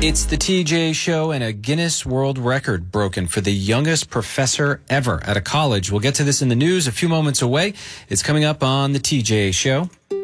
It's the TJ Show, and a Guinness World Record broken for the youngest professor ever at a college. We'll get to this in the news a few moments away. It's coming up on the TJ Show.